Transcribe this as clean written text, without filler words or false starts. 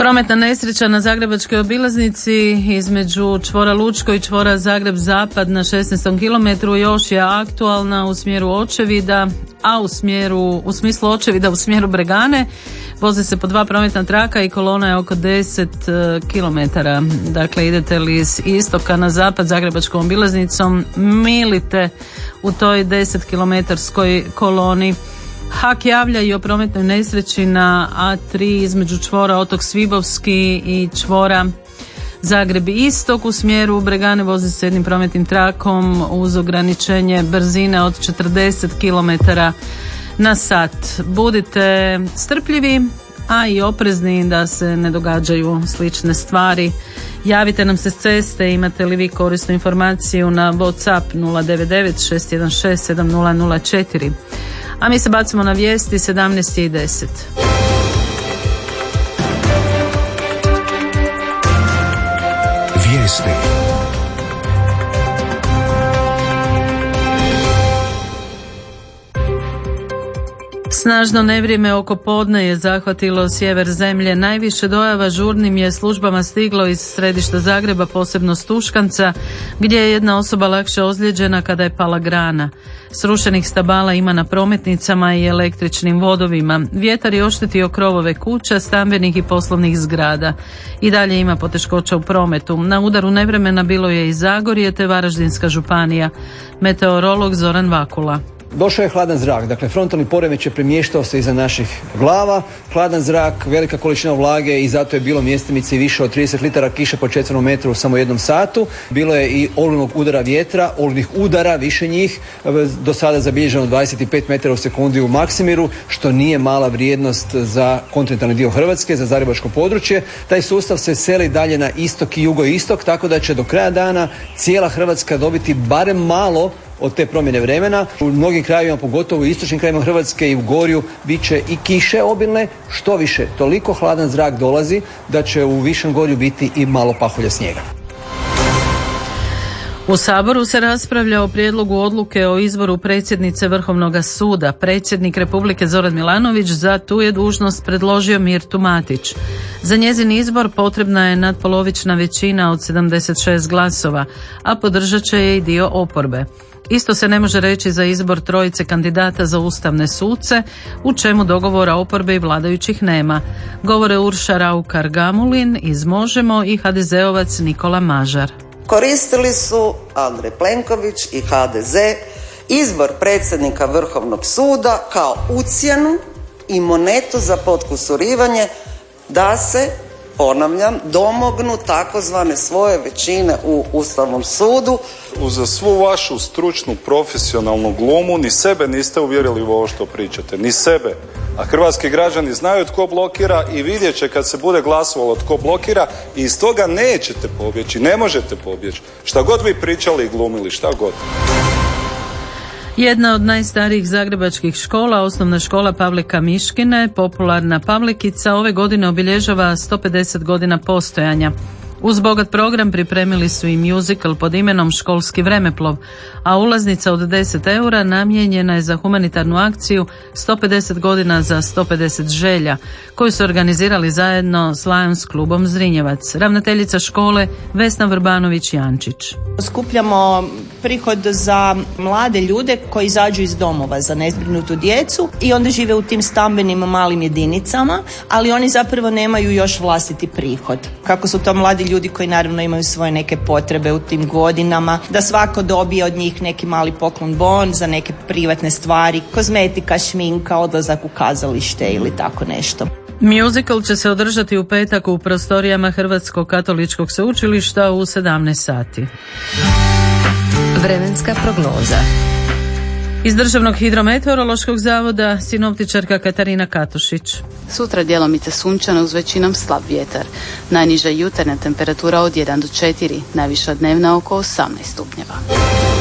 Prometna nesreća na zagrebačkoj obilaznici između čvora Lučko i čvora Zagreb-Zapad na 16. kilometru još je aktualna u smjeru Očevida, a u smislu Očevida u smjeru Bregane voze se po dva prometna traka i kolona je oko 10 kilometara. Dakle, idete li iz istoka na zapad zagrebačkom obilaznicom, milite u toj 10 kilometarskoj koloni. HAK javlja i o prometnoj nesreći na A3 između čvora Otok Svibovski i čvora Zagreb Istok u smjeru Bregane vozi se jednim prometnim trakom uz ograničenje brzine od 40 km na sat. Budite strpljivi, a i oprezni da se ne događaju slične stvari. Javite nam se s ceste, imate li vi korisnu informaciju na WhatsApp 099 616 7004. A mi se bacimo na vijesti 17:10. Vijesti. Snažno nevrijeme oko podne je zahvatilo sjever zemlje. Najviše dojava žurnim je službama stiglo iz središta Zagreba, posebno Stuškanca, gdje je jedna osoba lakše ozlijeđena kada je pala grana. Srušenih stabala ima na prometnicama i električnim vodovima. Vjetar je oštetio krovove kuća, stambenih i poslovnih zgrada. I dalje ima poteškoća u prometu. Na udaru nevremena bilo je i Zagorje te Varaždinska županija. Meteorolog Zoran Vakula. Došao je hladan zrak, dakle frontalni poremećaj premještao se iza naših glava, hladan zrak, velika količina vlage i zato je bilo mjestimice više od 30 litara kiše po četvrnom metru u samo jednom satu. Bilo je i olujnog udara vjetra, olujnih udara, više njih, do sada zabilježeno 25 metara u sekundi u Maksimiru, što nije mala vrijednost za kontinentalni dio Hrvatske, za zagrebačko područje. Taj sustav se seli dalje na istok i jugoistok, tako da će do kraja dana cijela Hrvatska dobiti barem malo od te promjene vremena. U mnogim krajevima, pogotovo u istočnim krajevima Hrvatske i u Gorju, bit će i kiše obilne, što više, toliko hladan zrak dolazi da će u Višem Gorju biti i malo pahulja snijega. U Saboru se raspravlja o prijedlogu odluke o izboru predsjednice Vrhovnog suda. Predsjednik Republike Zoran Milanović za tu je dužnost predložio Mirtu Matić. Za njezin izbor potrebna je natpolovična većina od 76 glasova, a podržat će je i dio oporbe. Isto se ne može reći za izbor trojice kandidata za ustavne suce, u čemu dogovora oporbe i vladajućih nema. Govore Urša Raukar-Gamulin iz Možemo i HDZ-ovac Nikola Mažar. Koristili su Andrej Plenković i HDZ izbor predsjednika Vrhovnog suda kao ucjenu i monetu za potkusurivanje da se, ponavljam, domognu takozvane svoje većine u Ustavnom sudu. Uza svu vašu stručnu, profesionalnu glumu ni sebe niste uvjerili u ovo što pričate, ni sebe. A hrvatski građani znaju tko blokira i vidjet će kad se bude glasovalo tko blokira i iz toga nećete pobjeći, ne možete pobjeći. Šta god vi pričali i glumili, šta god. Jedna od najstarijih zagrebačkih škola, osnovna škola Pavlika Miškine, popularna Pavlikica, ove godine obilježava 150 godina postojanja. Uz bogat program pripremili su i musical pod imenom Školski vremeplov, a ulaznica od 10 eura namijenjena je za humanitarnu akciju 150 godina za 150 želja, koju su organizirali zajedno s Lions klubom Zrinjevac. Ravnateljica škole Vesna Vrbanović-Jančić. Skupljamo prihod za mlade ljude koji izađu iz domova za nezbrinutu djecu i onda žive u tim stambenim malim jedinicama, ali oni zapravo nemaju još vlastiti prihod. Kako su to mladi ljudi koji naravno imaju svoje neke potrebe u tim godinama, da svako dobije od njih neki mali poklon bon za neke privatne stvari, kozmetika, šminka, odlazak u kazalište ili tako nešto. Musical će se održati u petak u prostorijama Hrvatskog katoličkog sveučilišta u 17 sati. Vremenska prognoza. Iz Državnog hidrometeorološkog zavoda sinoptičarka Katarina Katušić. Sutra djelomice sunčano uz većinom slab vjetar. Najniža jutarnja temperatura od 1 do 4, najviša dnevna oko 18 stupnjeva.